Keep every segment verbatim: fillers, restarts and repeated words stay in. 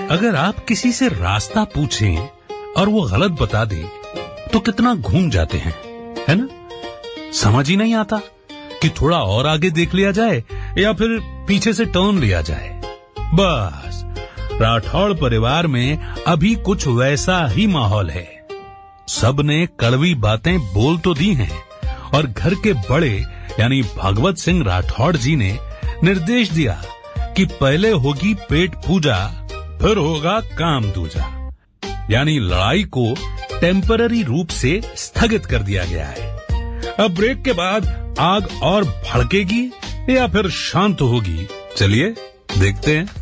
अगर आप किसी से रास्ता पूछें और वो गलत बता दे तो कितना घूम जाते हैं, है ना? समझ ही नहीं आता कि थोड़ा और आगे देख लिया जाए या फिर पीछे से टर्न लिया जाए। बस राठौड़ परिवार में अभी कुछ वैसा ही माहौल है। सबने कड़वी बातें बोल तो दी हैं और घर के बड़े यानी भागवत सिंह राठौड़ जी ने निर्देश दिया कि पहले होगी पेट पूजा, फिर होगा काम दूजा। यानी लड़ाई को टेम्पररी रूप से स्थगित कर दिया गया है। अब ब्रेक के बाद आग और भड़केगी या फिर शांत होगी, चलिए देखते हैं।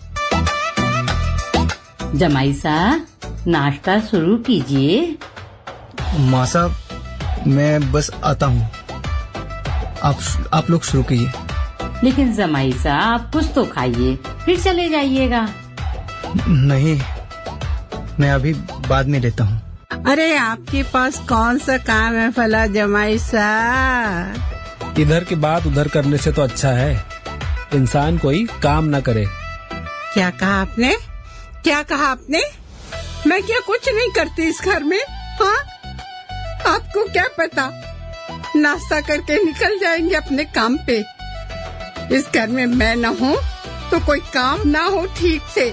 जमाई साहब, नाश्ता शुरू कीजिए। माँ साहब, मैं बस आता हूँ, आप आप लोग शुरू कीजिए। लेकिन जमाई साहब कुछ तो खाइए, फिर चले जाइएगा। नहीं, मैं अभी बाद में लेता हूँ। अरे आपके पास कौन सा काम है भला जमाई साहब? इधर की बात उधर करने से तो अच्छा है इंसान कोई काम न करे। क्या कहा आपने? क्या कहा आपने? मैं क्या कुछ नहीं करती इस घर में? हाँ, आपको क्या पता, नाश्ता करके निकल जाएंगे अपने काम पे। इस घर में मैं न हूँ तो कोई काम ना हो ठीक से।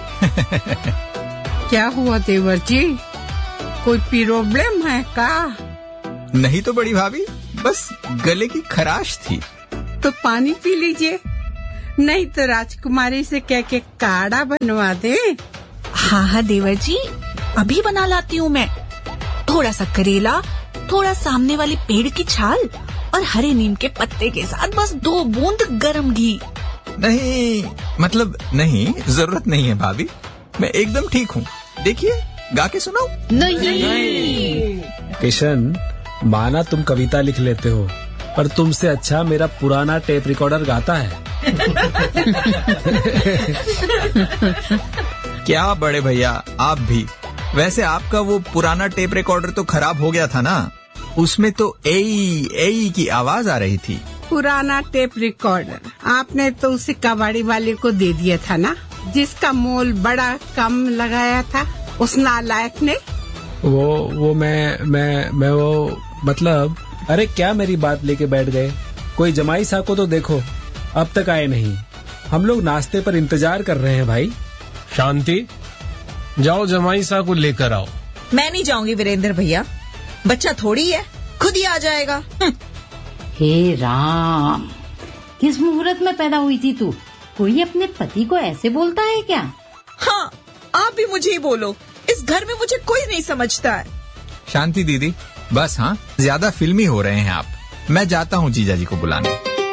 क्या हुआ देवर जी, कोई प्रॉब्लम है का? नहीं तो बड़ी भाभी, बस गले की खराश थी। तो पानी पी लीजिए, नहीं तो राजकुमारी से कह के काढ़ा बनवा दे। हाँ हाँ देवर जी, अभी बना लाती हूँ मैं। थोड़ा सा करेला, थोड़ा सामने वाले पेड़ की छाल और हरे नीम के पत्ते के साथ बस दो बूंद गरम घी। नहीं, मतलब नहीं, जरूरत नहीं है भाभी, मैं एकदम ठीक हूँ। देखिए, गा के सुनाऊं? नहीं। किशन, माना तुम कविता लिख लेते हो, पर तुमसे अच्छा मेरा पुराना टेप रिकॉर्डर गाता है। क्या बड़े भैया, आप भी। वैसे आपका वो पुराना टेप रिकॉर्डर तो खराब हो गया था ना, उसमें तो एई एई की आवाज आ रही थी। पुराना टेप रिकॉर्डर आपने तो उसे कबाड़ी वाले को दे दिया था ना, जिसका मोल बड़ा कम लगाया था उस नालायक ने। वो वो मैं मैं मैं वो मतलब, अरे क्या मेरी बात लेके बैठ गए? कोई जमाई साहब को तो देखो, अब तक आए नहीं। हम लोग नाश्ते पर इंतजार कर रहे हैं भाई। शांति, जाओ जमाई साहब को लेकर आओ। मैं नहीं जाऊंगी वीरेंद्र भैया, बच्चा थोड़ी है, खुद ही आ जाएगा। हे राम, किस मुहूर्त में पैदा हुई थी तू? कोई अपने पति को ऐसे बोलता है क्या? हाँ, आप भी मुझे ही बोलो, इस घर में मुझे कोई नहीं समझता है। शांति दीदी, बस हाँ, ज्यादा फिल्मी हो रहे हैं आप। मैं जाता हूँ जीजा जी को बुलाने।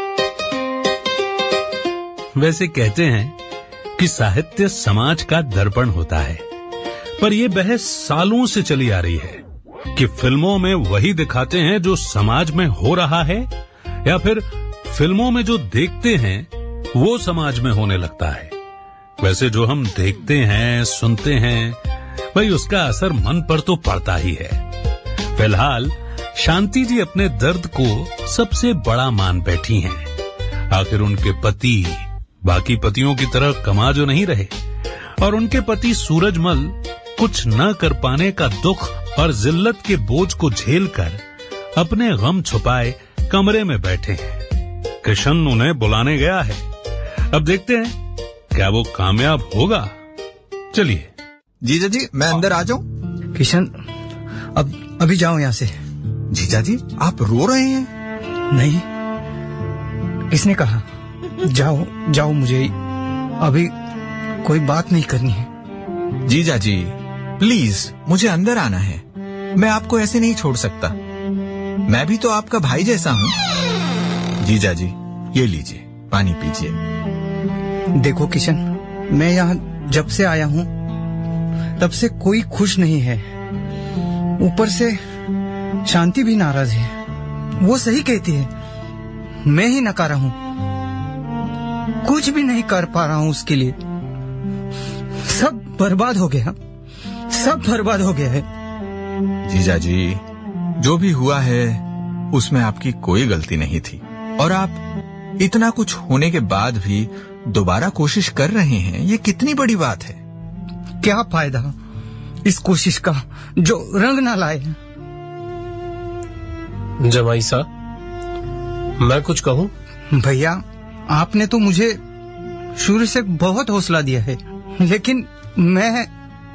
वैसे कहते हैं कि साहित्य समाज का दर्पण होता है, पर यह बहस सालों से चली आ रही है कि फिल्मों में वही दिखाते हैं जो समाज में हो रहा है, या फिर फिल्मों में जो देखते हैं वो समाज में होने लगता है। वैसे जो हम देखते हैं, सुनते हैं, भाई उसका असर मन पर तो पड़ता ही है। फिलहाल शांति जी अपने दर्द को सबसे बड़ा मान बैठी हैं। आखिर उनके पति बाकी पतियों की तरह कमा जो नहीं रहे, और उनके पति सूरजमल कुछ न कर पाने का दुख और जिल्लत के बोझ को झेलकर अपने गम छुपाए कमरे में बैठे हैं। किशन उन्हें बुलाने गया है, अब देखते हैं क्या वो कामयाब होगा। चलिए जीजा जी, मैं अंदर आ जाऊं? किशन, अब अभी जाओ यहाँ से। जीजा जी, आप रो रहे हैं? नहीं, किसने कहा? जाओ जाओ, मुझे अभी कोई बात नहीं करनी है। जीजा जी प्लीज, मुझे अंदर आना है, मैं आपको ऐसे नहीं छोड़ सकता। मैं भी तो आपका भाई जैसा हूँ। जीजा जी, ये लीजिए, पानी पीजिए। देखो किशन, मैं यहाँ जब से आया हूँ तब से कोई खुश नहीं है। ऊपर से शांति भी नाराज है। वो सही कहती है, मैं ही नकारा हूँ, कुछ भी नहीं कर पा रहा हूँ उसके लिए। सब बर्बाद हो गया, सब बर्बाद हो गया है। जीजा जी, जो भी हुआ है उसमें आपकी कोई गलती नहीं थी, और आप इतना कुछ होने के बाद भी दोबारा कोशिश कर रहे हैं, ये कितनी बड़ी बात है। क्या फायदा इस कोशिश का जो रंग ना लाए। जमाई साहब, मैं कुछ कहूँ? भैया, आपने तो मुझे शुरू से बहुत हौसला दिया है, लेकिन मैं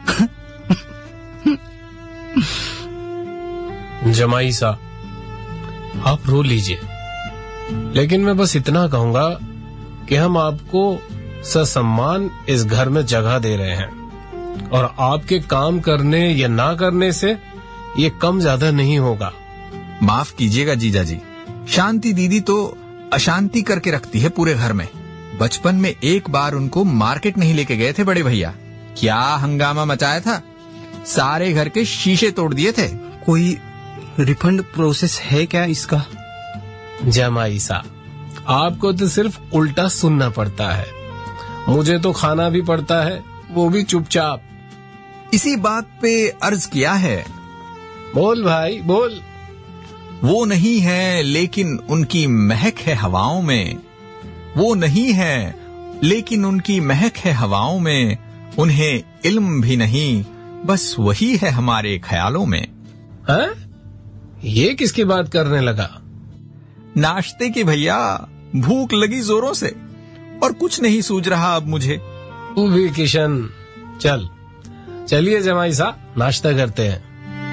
जमाई साहब, आप रो लीजिए, लेकिन मैं बस इतना कहूंगा कि हम आपको ससम्मान इस घर में जगह दे रहे हैं और आपके काम करने या ना करने से ये कम ज्यादा नहीं होगा। माफ कीजिएगा जीजा जी, शांति दीदी तो अशांति करके रखती है पूरे घर में। बचपन में एक बार उनको मार्केट नहीं लेके गए थे बड़े भैया, क्या हंगामा मचाया था, सारे घर के शीशे तोड़ दिए थे। कोई रिफंड प्रोसेस है क्या इसका? जमाई साहब, आपको तो सिर्फ उल्टा सुनना पड़ता है, मुझे तो खाना भी पड़ता है, वो भी चुपचाप। इसी बात पे अर्ज किया है। बोल भाई बोल। वो नहीं है लेकिन उनकी महक है हवाओं में, वो नहीं है लेकिन उनकी महक है हवाओं में, उन्हें इल्म भी नहीं, बस वही है हमारे ख्यालों में। हाँ? ये किसकी बात करने लगा? नाश्ते की भैया, भूख लगी जोरों से और कुछ नहीं सूझ रहा अब मुझे। तू भी किशन, चल चलिए जमाई साहब, नाश्ता करते हैं।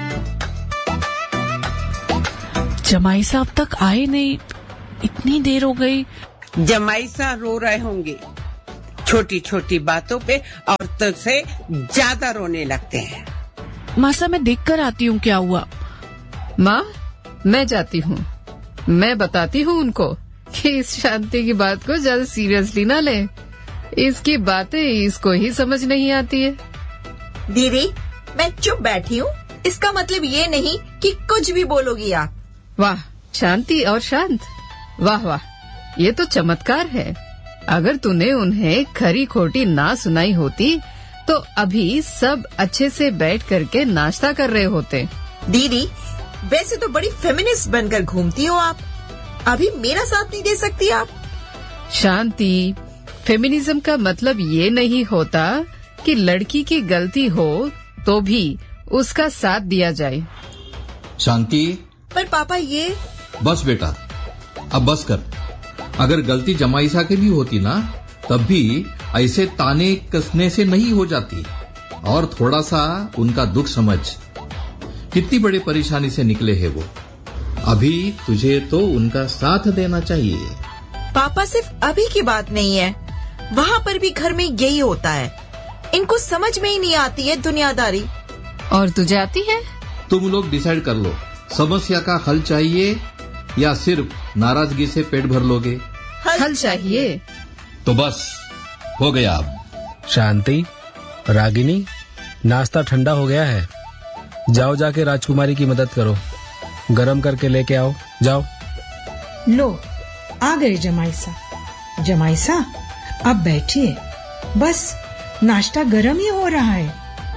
जमाई साहब तक आए नहीं, इतनी देर हो गई। जमाई साहब रो रहे होंगे, छोटी छोटी बातों पे औरतों से ज्यादा रोने लगते हैं। मासा, मैं देख कर आती हूँ क्या हुआ। माँ, मैं जाती हूँ, मैं बताती हूँ उनको कि इस शांति की बात को ज्यादा सीरियसली ना ले, इसकी बातें इसको ही समझ नहीं आती है। दीदी, मैं चुप बैठी हूँ, इसका मतलब ये नहीं कि कुछ भी बोलोगी आप। वाह, शांति और शांत, वाह वाह, ये तो चमत्कार है। अगर तूने उन्हें खरी खोटी ना सुनाई होती तो अभी सब अच्छे से बैठ करके नाश्ता कर रहे होते। दीदी, वैसे तो बड़ी फेमिनिस्ट बनकर घूमती हो आप, अभी मेरा साथ नहीं दे सकती आप? शांति, फेमिनिज्म का मतलब ये नहीं होता कि लड़की की गलती हो तो भी उसका साथ दिया जाए। शांति, पर पापा ये... बस बेटा, अब बस कर। अगर गलती जमाईसा की भी होती ना, तब भी ऐसे ताने कसने से नहीं हो जाती। और थोड़ा सा उनका दुख समझ, कितनी बड़ी परेशानी से निकले हैं वो। अभी तुझे तो उनका साथ देना चाहिए। पापा, सिर्फ अभी की बात नहीं है, वहाँ पर भी घर में यही होता है। इनको समझ में ही नहीं आती है दुनियादारी। और तुझे आती है? तुम लोग डिसाइड कर लो, समस्या का हल चाहिए या सिर्फ नाराजगी से पेट भर लोगे? हल, हल चाहिए। तो बस हो गया। अब शांति, रागिनी, नाश्ता ठंडा हो गया है, जाओ जाके राजकुमारी की मदद करो, गरम करके लेके आओ, जाओ। लो, आ गए जमाईसा। जमाईसा, अब बैठिए, बस नाश्ता गरम ही हो रहा है।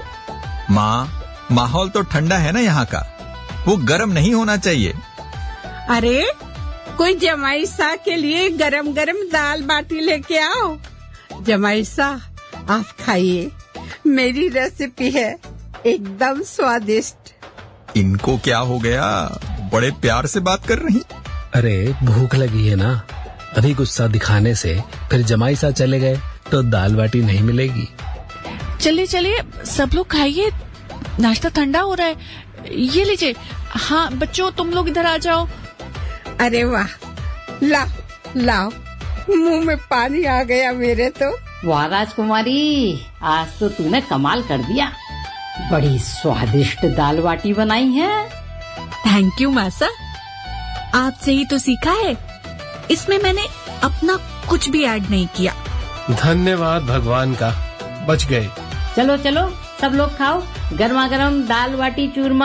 माँ, माहौल तो ठंडा है ना यहाँ का, वो गरम नहीं होना चाहिए। अरे, कोई जमाई साहब के लिए गरम गरम दाल बाटी लेके आओ। जमाई साहब, आप खाइए, मेरी रेसिपी है, एकदम स्वादिष्ट। इनको क्या हो गया, बड़े प्यार से बात कर रही। अरे भूख लगी है ना, अभी गुस्सा दिखाने से फिर जमाई साहब चले गए तो दाल बाटी नहीं मिलेगी। चलिए चलिए, सब लोग खाइए, नाश्ता ठंडा हो रहा है। ये लीजिए। हाँ बच्चों, तुम लोग इधर आ जाओ। अरे वाह, लाओ लाओ, मुंह में पानी आ गया मेरे तो। वाह राजकुमारी, आज तो तूने कमाल कर दिया, बड़ी स्वादिष्ट दाल बाटी बनाई है। थैंक यू मासा, आपसे ही तो सीखा है, इसमें मैंने अपना कुछ भी ऐड नहीं किया। धन्यवाद भगवान का, बच गए। चलो चलो, सब लोग खाओ गर्मा गर्म दाल बाटी चूरमा।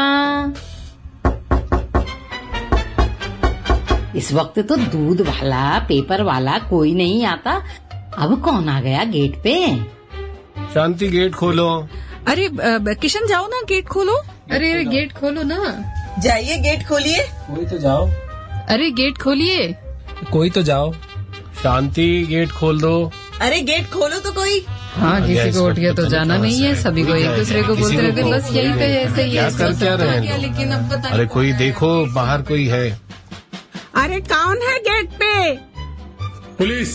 इस वक्त तो दूध वाला, पेपर वाला कोई नहीं आता, अब कौन आ गया गेट पे? शांति, गेट खोलो। अरे किशन, जाओ ना, गेट खोलो। अरे अरे गेट खोलो ना। जाइए, गेट खोलिए। कोई तो जाओ। अरे गेट खोलिए। कोई तो जाओ। शांति, गेट खोल दो। अरे गेट खोलो तो कोई। हाँ, किसी को उठ गया तो जाना नहीं है, सभी को एक दूसरे को बोलते रहते बस यही पे ऐसे ही क्या कर क्या रहे हैं? लेकिन अब पता अरे कोई देखो, बाहर कोई है। अरे कौन है गेट पे? पुलिस।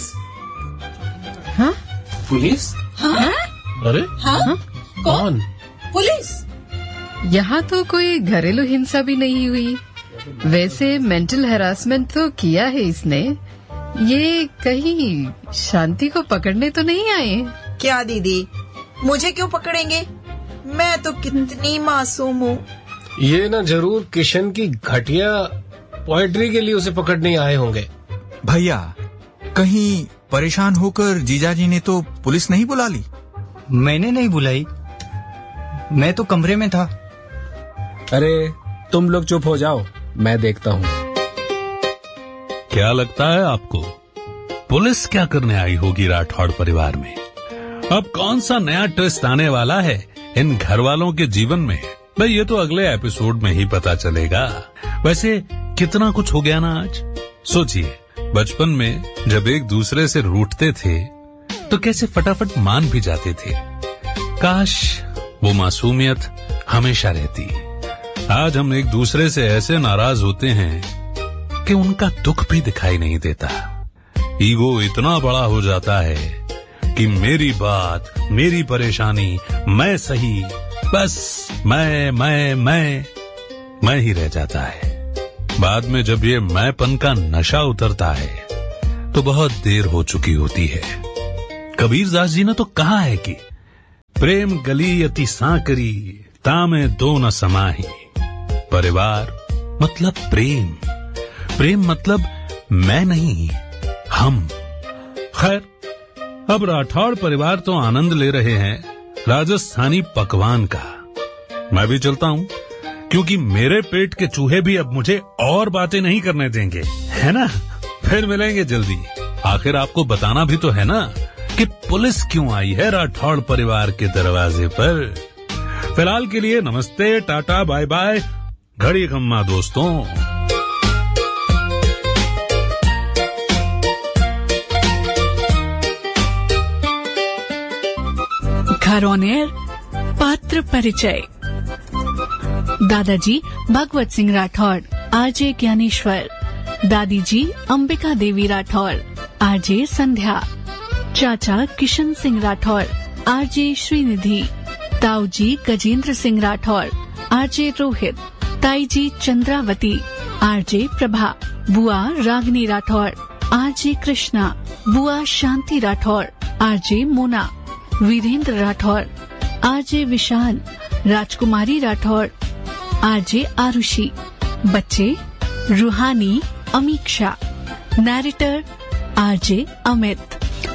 हाँ पुलिस? हाँ? अरे हाँ? कौन? पुलिस? यहाँ तो कोई घरेलू हिंसा भी नहीं हुई। वैसे मेंटल हैरासमेंट तो किया है इसने। ये कहीं शांति को पकड़ने तो नहीं आए? क्या दीदी, मुझे क्यों पकड़ेंगे? मैं तो कितनी मासूम हूँ। ये ना जरूर किशन की घटिया पोएट्री के लिए उसे पकड़ने आए होंगे। भैया, कहीं परेशान होकर जीजाजी ने तो पुलिस नहीं बुला ली? मैंने नहीं बुलाई, मैं तो कमरे में था। अरे तुम लोग चुप हो जाओ, मैं देखता हूँ। क्या लगता है आपको पुलिस क्या करने आई होगी राठौड़ परिवार में? अब कौन सा नया ट्विस्ट आने वाला है इन घर वालों के जीवन में? भाई ये तो अगले एपिसोड में ही पता चलेगा। वैसे कितना कुछ हो गया ना आज। सोचिए, बचपन में जब एक दूसरे से रूठते थे तो कैसे फटाफट मान भी जाते थे। काश वो मासूमियत हमेशा रहती। आज हम एक दूसरे से ऐसे नाराज होते हैं कि उनका दुख भी दिखाई नहीं देता। ईगो इतना बड़ा हो जाता है कि मेरी बात, मेरी परेशानी, मैं सही, बस मैं मैं मैं मैं ही रह जाता है। बाद में जब ये मैंपन का नशा उतरता है तो बहुत देर हो चुकी होती है। कबीरदास जी ने तो कहा है कि प्रेम गली अति सांकरी, तामे दो न समाही। परिवार मतलब प्रेम, प्रेम मतलब मैं नहीं, हम। खैर, अब राठौड़ परिवार तो आनंद ले रहे हैं राजस्थानी पकवान का। मैं भी चलता हूँ, क्योंकि मेरे पेट के चूहे भी अब मुझे और बातें नहीं करने देंगे, है ना? फिर मिलेंगे जल्दी। आखिर आपको बताना भी तो है ना कि पुलिस क्यों आई है राठौड़ परिवार के दरवाजे पर। फिलहाल के लिए नमस्ते, टाटा, बाय बाय, घड़ी खम्मा दोस्तों। घर ऑन एयर पात्र परिचय। दादाजी भगवत सिंह राठौड़, आरजे ज्ञानेश्वर। दादी जी अंबिका देवी राठौड़, आरजे संध्या। चाचा किशन सिंह राठौड़, आरजे श्रीनिधि। ताऊ जी गजेंद्र सिंह राठौड़, आरजे रोहित। ताई जी चंद्रावती, आरजे प्रभा। बुआ रागिनी राठौड़, आरजे कृष्णा। बुआ शांति राठौड़, आरजे मोना। वीरेंद्र राठौड़, आरजे विशाल। राजकुमारी राठौड़, आरजे आरुषि। बच्चे रूहानी, अमीक्षा। Narrator RJ Amit.